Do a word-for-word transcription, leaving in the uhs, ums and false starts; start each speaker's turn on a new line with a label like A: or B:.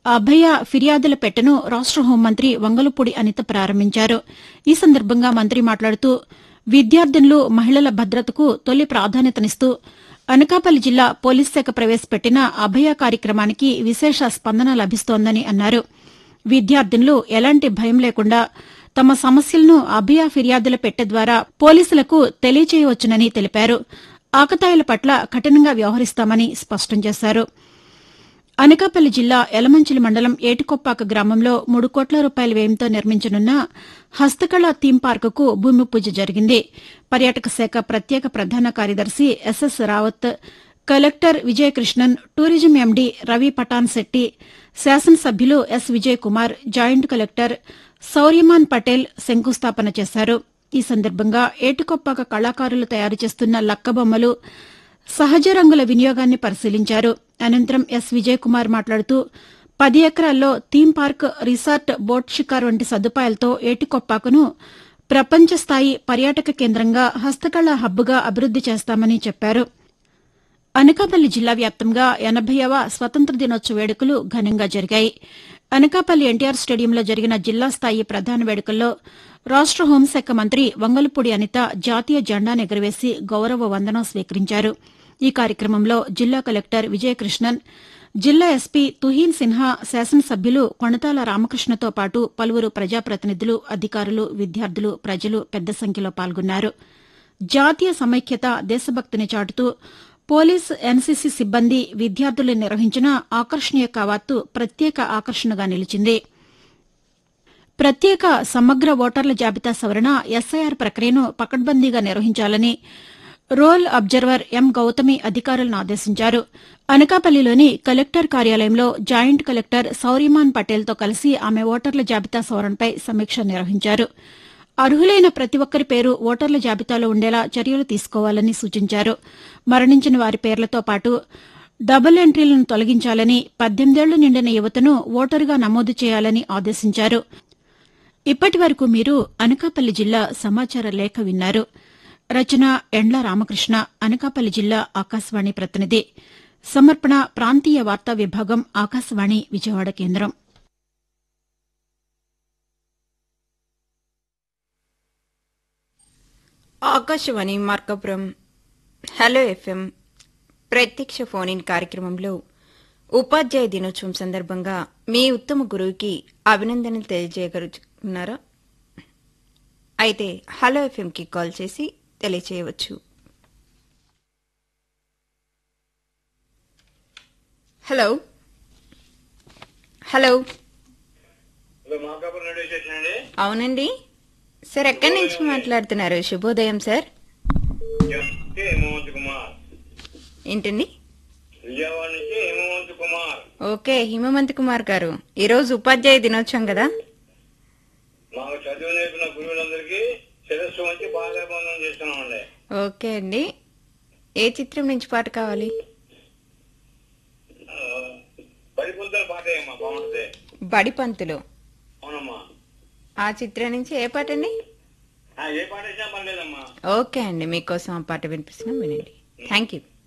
A: అభయ ఫిర్యాదుల పెట్టెను రాష్ట హోంమంత్రి వంగలపూడి అనిత ప్రారంభించారు. ఈ సందర్భంగా మంత్రి మాట్లాడుతూ విద్యార్థినులు, మహిళల భద్రతకు తొలి ప్రాధాన్యతనిస్తూ అనకాపల్లి జిల్లా పోలీస్ శాఖ ప్రవేశపెట్టిన అభయ కార్యక్రమానికి విశేష స్పందన లభిస్తోందని అన్నారు. విద్యార్థినులు ఎలాంటి భయం లేకుండా తమ సమస్యలను అభయ ఫిర్యాదుల పెట్టె ద్వారా పోలీసులకు తెలియచేయవచ్చునని తెలిపారు. ఆకతాయిల పట్ల కఠినంగా వ్యవహరిస్తామని స్పష్టం చేశారు. అనకాపల్లి జిల్లా యలమంచిలి మండలం ఏటికొప్పాక గ్రామంలో మూడు కోట్ల రూపాయల వ్యయంతో నిర్మించనున్న హస్తకళ థీమ్ పార్కుకు భూమి పూజ జరిగింది. పర్యాటక శాఖ ప్రత్యేక ప్రధాన కార్యదర్శి SS Rawat, collector Vijayakrishnan, tourism MD Ravi Patan Shetty, శాసనసభ్యులు yes Vijay Kumar, joint collector Sauryaman Patel శంకుస్థాపన చేశారు. ఈ సందర్భంగా ఏటికొప్పాక కళాకారులు తయారు చేస్తున్న లక్కబొమ్మలు, సహజ రంగుల వినియోగాన్ని పరిశీలించారు. అనంతరం ఎస్ విజయ్ కుమార్ మాట్లాడుతూ పది ఎకరాల్లో థీమ్ పార్క్, రిసార్ట్, బోట్ షికార్ వంటి సదుపాయాలతో ఏటికొప్పాకను ప్రపంచ స్థాయి పర్యాటక కేంద్రంగా, హస్తకళ హబ్గా అభివృద్ది చేస్తామని చెప్పారు. అనకాపల్లి జిల్లా వ్యాప్తంగా ఎనభైవ స్వతంత్ర దినోత్సవ వేడుకలు ఘనంగా జరిగాయి. అనకాపల్లి ఎన్టీఆర్ స్టేడియంలో జరిగిన జిల్లా స్థాయి ప్రధాన వేడుకల్లో రాష్ట హోంశాఖ మంత్రి వంగలపూడి అనిత జాతీయ జెండాను ఎగురవేసి గౌరవ వందనం స్వీకరించారు. ఈ కార్యక్రమంలో జిల్లా కలెక్టర్ విజయకృష్ణన్, జిల్లా ఎస్పీ తుహీన్ సిన్హా, శాసనసభ్యులు కొణతాల రామకృష్ణతో పాటు పలువురు ప్రజాప్రతినిధులు, అధికారులు, విద్యార్థులు, ప్రజలు పెద్ద సంఖ్యలో పాల్గొన్నారు. జాతీయ సమైక్యత, దేశభక్తిని చాటుతూ పోలీస్, ఎన్సీసీ సిబ్బంది, విద్యార్థులు నిర్వహించిన ఆకర్షణీయ కవాతు ప్రత్యేక ఆకర్షణగా నిలిచింది. ప్రత్యేక సమగ్ర ఓటర్ల జాబితా సవరణ ఎస్ఐఆర్ ప్రక్రియను పకడ్బందీగా నిర్వహించాలని రోల్ అబ్జర్వర్ ఎం గౌతమి అధికారులను ఆదేశించారు. అనకాపల్లిలోని కలెక్టర్ కార్యాలయంలో జాయింట్ కలెక్టర్ సౌర్యమాన్ పటేల్తో కలిసి ఆమె ఓటర్ల జాబితా సవరణపై సమీక్ష నిర్వహించారు. అర్హులైన ప్రతి ఒక్కరి పేరు ఓటర్ల జాబితాలో ఉండేలా చర్యలు తీసుకోవాలని సూచించారు. మరణించిన వారి పేర్లతో పాటు డబుల్ ఎంట్రీలను తొలగించాలని, పద్దెనిమిదేళ్లు నిండిన యువతను ఓటరుగా నమోదు చేయాలని ఆదేశించారు. ఇప్పటి వరకు మీరు అనకాపల్లి జిల్లా సమాచార లేఖ విన్నారు. రచన ఎండ్ల రామకృష్ణ, అనకాపల్లి జిల్లా ఆకాశవాణి ప్రతినిధి. సమర్పణ ప్రాంతీయ వార్తా విభాగం, ఆకాశవాణి విజయవాడ కేంద్రం.
B: ఆకాశవాణి మార్కాపురం హలో ఎఫ్ఎం ప్రత్యక్ష ఫోన్ ఇన్ కార్యక్రమంలో ఉపాధ్యాయ దినోత్సవం సందర్భంగా మీ ఉత్తమ గురువుకి అభినందనలు తెలియజేయగలుగుతున్నారా? అయితే హలో ఎఫ్ఎంకి కాల్ చేసి తెలియచేయవచ్చు. హలో హలో అవునండి సార్, ఎక్కడి నుంచి మాట్లాడుతున్నారు? శుభోదయం సార్. ఏంటండి? ఓకే, హిమవంత్ కుమార్ గారు, ఈరోజు ఉపాధ్యాయ దినోత్సవం కదా. ఓకే అండి, ఏ చిత్రం నుంచి పాట కావాలి? బడిపంతులు. ఆ చిత్రం నుంచి ఏ పాట అండి? ఓకే అండి, మీకోసం ఆ పాట వినిపిస్తున్నాం, వినండి. Thank you.